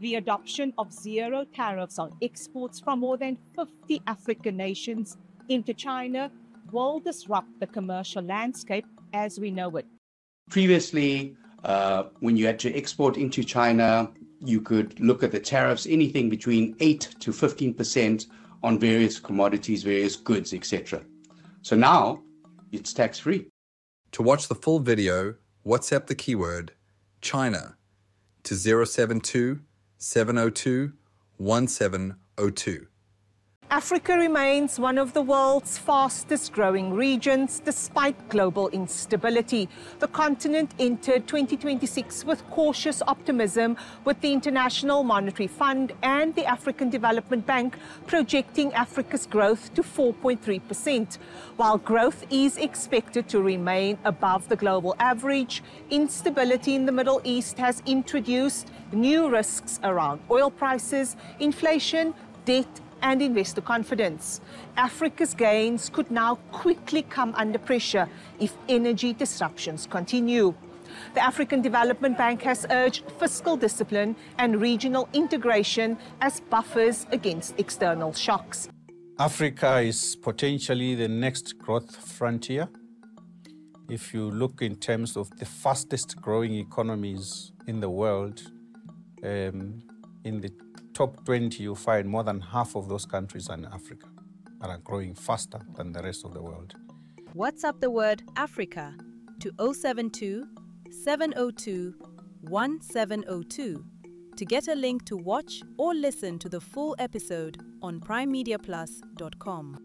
The adoption of zero tariffs on exports from more than 50 African nations into China will disrupt the commercial landscape as we know it. Previously, when you had to export into China, you could look at the tariffs, anything between 8 to 15% on various commodities, various goods, etc. So now it's tax-free. To watch the full video, WhatsApp the keyword China to 072 702 1702. Africa remains one of the world's fastest growing regions despite global instability. The continent entered 2026 with cautious optimism, with the International Monetary Fund and the African Development Bank projecting Africa's growth to 4.3%. While growth is expected to remain above the global average, instability in the Middle East has introduced new risks around oil prices, inflation, debt, and investor confidence. Africa's gains could now quickly come under pressure if energy disruptions continue. The African Development Bank has urged fiscal discipline and regional integration as buffers against external shocks. Africa is potentially the next growth frontier. If you look in terms of the fastest growing economies in the world, in the top 20, you find more than half of those countries are in Africa and are growing faster than the rest of the world. WhatsApp the word Africa to 072 702 1702 to get a link to watch or listen to the full episode on primemediaplus.com.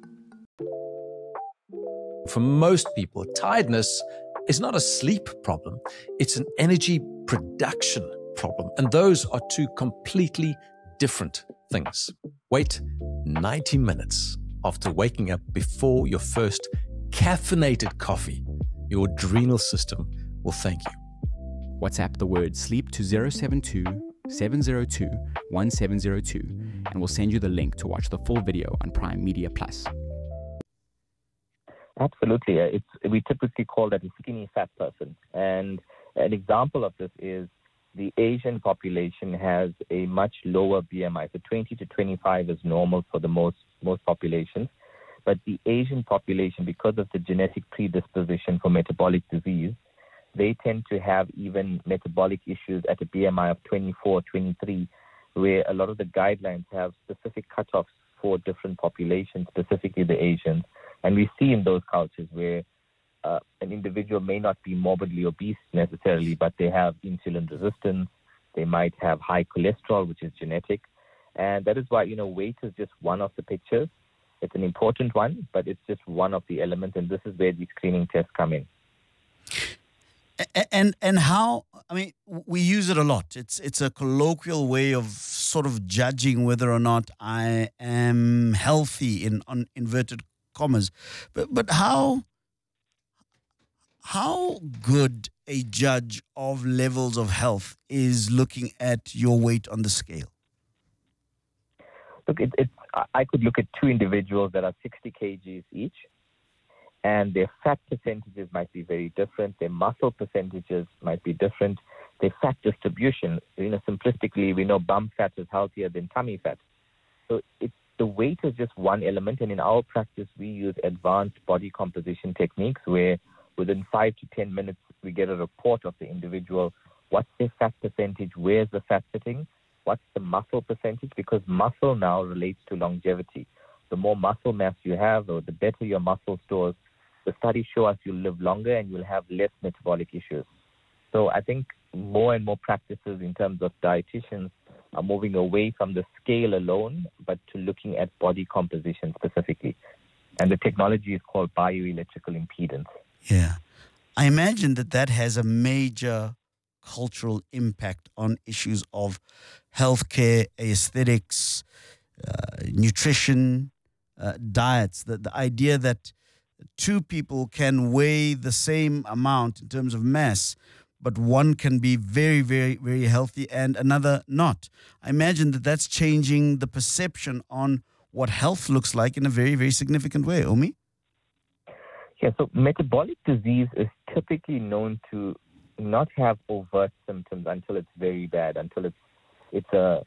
For most people, tiredness is not a sleep problem, it's an energy production problem. And those are two completely different things. Wait 90 minutes after waking up before your first caffeinated coffee. Your adrenal system will thank you. WhatsApp the word sleep to 072 702 1702 and we'll send you the link to watch the full video on Prime Media Plus. Absolutely. We typically call that a skinny fat person. And an example of this is the Asian population has a much lower BMI. So 20 to 25 is normal for the most populations. But the Asian population, because of the genetic predisposition for metabolic disease, they tend to have even metabolic issues at a BMI of 24, 23, where a lot of the guidelines have specific cutoffs for different populations, specifically the Asians. And we see in those cultures where an individual may not be morbidly obese necessarily, but they have insulin resistance, they might have high cholesterol, which is genetic. And that is why, weight is just one of the pictures. It's an important one, but it's just one of the elements, and this is where these screening tests come in. And how, we use it a lot. It's a colloquial way of sort of judging whether or not I am healthy in inverted commas. But how good a judge of levels of health is looking at your weight on the scale? Look, I could look at two individuals that are 60 kgs each, and their fat percentages might be very different. Their muscle percentages might be different. Their fat distribution, simplistically, we know bum fat is healthier than tummy fat. So the weight is just one element, and in our practice, we use advanced body composition techniques where within 5 to 10 minutes, we get a report of the individual. What's their fat percentage? Where's the fat sitting? What's the muscle percentage? Because muscle now relates to longevity. The more muscle mass you have, or the better your muscle stores, the studies show us you'll live longer and you'll have less metabolic issues. So I think more and more practices in terms of dietitians are moving away from the scale alone, but to looking at body composition specifically. And the technology is called bioelectrical impedance. Yeah. I imagine that has a major cultural impact on issues of healthcare, aesthetics, nutrition, diets. The idea that two people can weigh the same amount in terms of mass, but one can be very, very, very healthy and another not. I imagine that's changing the perception on what health looks like in a very, very significant way. Omi? Yeah, so metabolic disease is typically known to not have overt symptoms until it's very bad, until it's a